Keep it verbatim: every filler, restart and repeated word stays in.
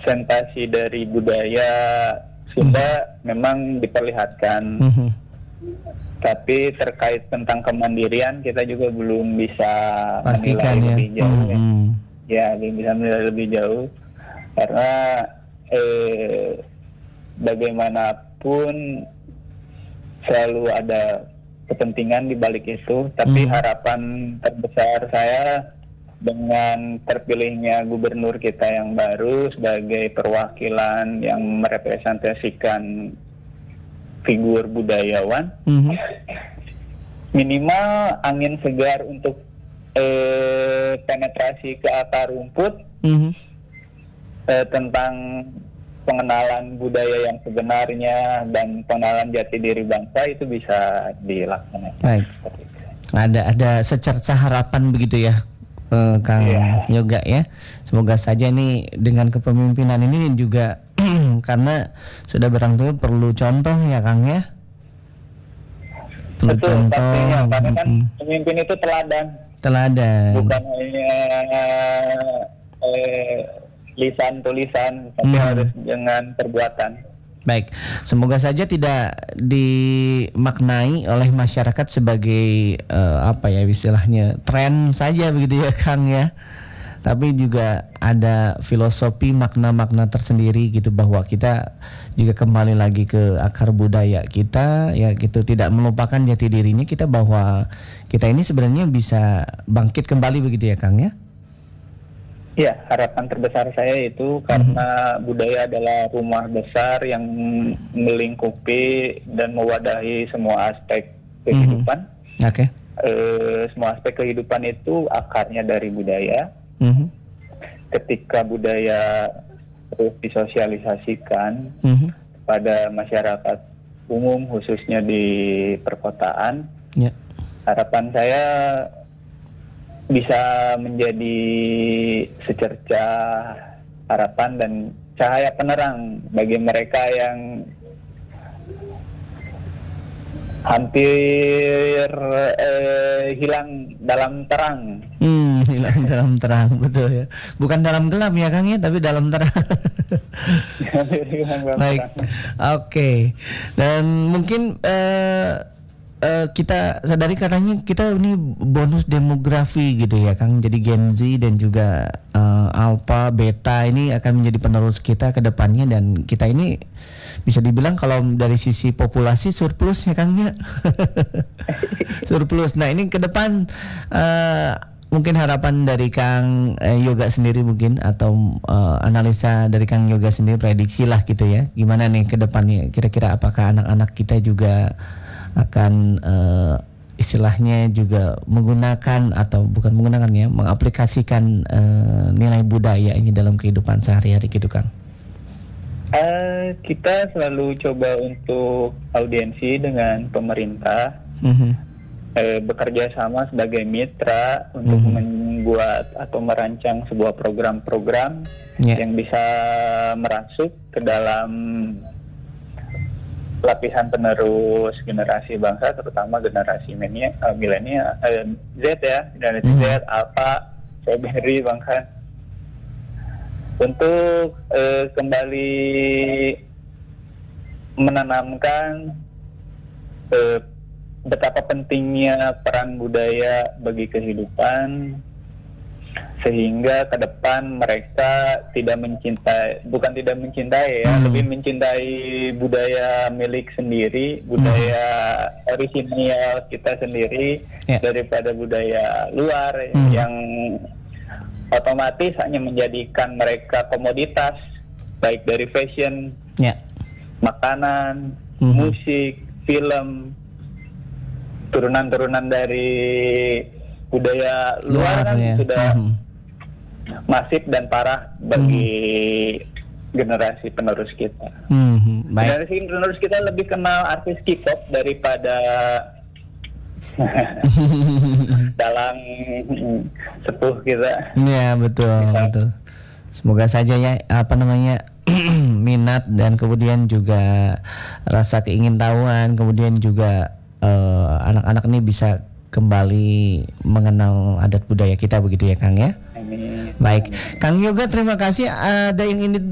representasi dari budaya Sunda hmm. memang diperlihatkan. Hmm. Tapi terkait tentang kemandirian kita juga belum bisa pastikan menilai ya. lebih jauh. Hmm. Ya, belum bisa menilai lebih jauh karena eh, bagaimanapun selalu ada kepentingan di balik itu. Tapi hmm. harapan terbesar saya dengan terpilihnya gubernur kita yang baru sebagai perwakilan yang merepresentasikan figur budayawan, mm-hmm. minimal angin segar untuk eh, penetrasi ke akar rumput, mm-hmm. eh, tentang pengenalan budaya yang sebenarnya dan pengenalan jati diri bangsa itu bisa dilaksanakan. Baik. Ada ada secerca harapan begitu ya, eh, Kang yeah. Yoga ya. Semoga saja nih dengan kepemimpinan ini juga karena sudah barang tentu perlu contoh ya Kang ya. Perlu Betul, contoh. pastinya, karena kan hmm. pemimpin itu teladan. Teladan. Bukan hanya eh, lisan tulisan, tapi hmm. harus dengan perbuatan. Baik, semoga saja tidak dimaknai oleh masyarakat sebagai uh, apa ya istilahnya tren saja begitu ya Kang ya. Tapi juga ada filosofi makna-makna tersendiri gitu bahwa kita juga kembali lagi ke akar budaya kita ya gitu, tidak melupakan jati dirinya kita bahwa kita ini sebenarnya bisa bangkit kembali begitu ya Kang ya. Ya, harapan terbesar saya itu karena mm-hmm. budaya adalah rumah besar yang melingkupi dan mewadahi semua aspek kehidupan. Mm-hmm. Oke. Okay. E, semua aspek kehidupan itu akarnya dari budaya. Mm-hmm. Ketika budaya terus disosialisasikan mm-hmm. pada masyarakat umum khususnya di perkotaan, yeah. harapan saya bisa menjadi secerca harapan dan cahaya penerang bagi mereka yang hampir eh, hilang dalam terang. Hmm, hilang dalam terang, betul ya. Bukan dalam gelap ya Kang ya, tapi dalam terang. Baik, oke. Okay. Dan mungkin uh, uh, kita sadari katanya kita ini bonus demografi gitu ya Kang. Jadi Gen Z dan juga uh, Alpha, Beta ini akan menjadi penerus kita ke depannya, dan kita ini bisa dibilang kalau dari sisi populasi surplus ya Kang ya. Surplus. Nah ini ke depan uh, mungkin harapan dari Kang uh, Yoga sendiri mungkin, atau uh, analisa dari Kang Yoga sendiri, prediksi lah gitu ya. Gimana nih ke depannya, kira-kira apakah anak-anak kita juga akan uh, istilahnya juga menggunakan atau bukan menggunakan ya, mengaplikasikan uh, nilai budaya ini dalam kehidupan sehari-hari gitu Kang? Uh, kita selalu coba untuk audiensi dengan pemerintah, mm-hmm. uh, bekerja sama sebagai mitra untuk mm-hmm. membuat atau merancang sebuah program-program yeah. yang bisa merasuk ke dalam lapisan penerus generasi bangsa, terutama generasi milenial, uh, Z ya, generasi mm-hmm. Z, Alpha, Strawberry bahkan, untuk uh, kembali menanamkan uh, betapa pentingnya peran budaya bagi kehidupan, sehingga ke depan mereka tidak mencintai, bukan tidak mencintai ya, hmm. lebih mencintai budaya milik sendiri, budaya hmm. orisinil kita sendiri yeah. daripada budaya luar hmm. yang otomatis hanya menjadikan mereka komoditas, baik dari fashion, yeah. makanan, mm-hmm. musik, film, turunan-turunan dari budaya luar, luar kan ya. Sudah mm-hmm. masif dan parah bagi mm-hmm. generasi penerus kita. Mm-hmm. Generasi penerus kita lebih kenal artis K-pop daripada dalam sepuh kita. Iya betul, kita. betul. Semoga saja ya apa namanya minat dan kemudian juga rasa keingintahuan, kemudian juga uh, anak-anak ini bisa kembali mengenal adat budaya kita begitu ya Kang ya. Amin. Baik, Kang Yoga terima kasih. Ada yang ingin